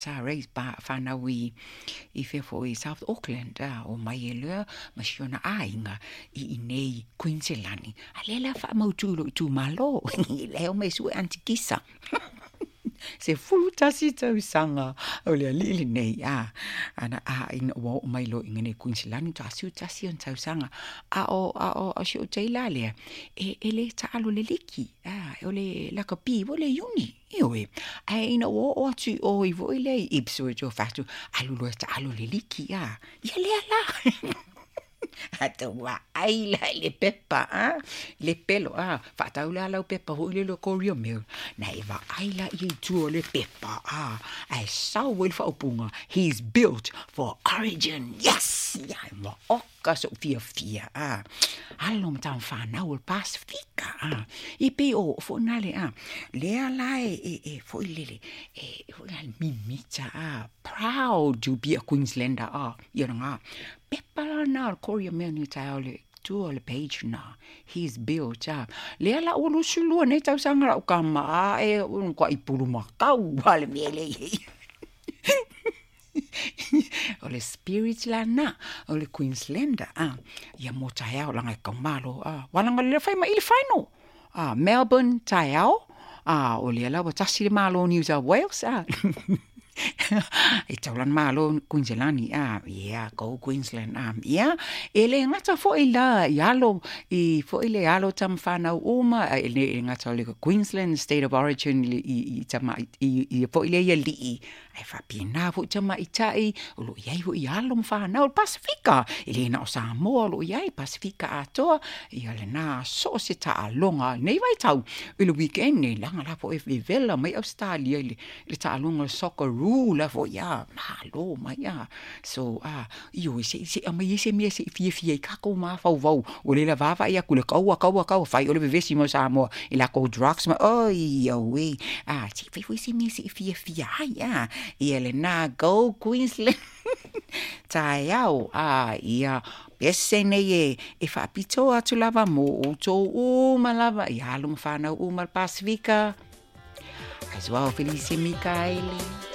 Sa race ba whanau i whewho i South Auckland o mai e lua ma siona ainga i nei Queensland. A lela wha mautūlo i tū malo i leo me sue antikisa. Se fulu tasi tau sanga o lea lili nei ana ina o mai lo ingene Queensland tasi on tau sanga o si o teila lea ele taalo le liki o le lakapi o le uni iwe ina o atu o i vo ile ipso e jo fatu alulo taalo le liki ia lea la Atawa ai la le pepa le pelo fatau la lau pepa ho le korio meu na eva ai la i tu le pepa ai sau wel fa opunga he's built for origin yes ya ma oka so fia allo mtam fa na ul Pasifika I pe o fo na le le ala fo le fo la mimita proud to be a Queenslander you know Pepa na koria me ni taole tu le page na he's built le ala o lo sulu ne tau sanga o kama ko I puru makau wale mele o le spirit la na o le Queenslander ia mo taia langa kamalo walanga le fai ma ile final Melbourne taia o le ala wa tasi le malo New South Wales e taulan malo Queensland go Queensland ele ngata fo ila yalo I fo ile yalo tam fana uma ele ngata le Queensland state of origin I tama I fo ile yali ai fa pina fo tama itai lo yai fo yalo mfana o Pasifika ele na Samoa lo yai Pasifika atoa ile na so se ta longa nei vai tau ile weekend nei langa la fo e vela mai Australia ile ta longa soccer rule for malo ma so io se mai se mi se fie kako ma fa vau o le lava ia kule kau fai o le vesi mo Samoa I la ko drugs ma we ti fai se mi se fie ele na go Queensland taiao ia pese nei e fa pito atu lava mo o to malava ia lum fa na Pasifika as well Felicia Mikaeli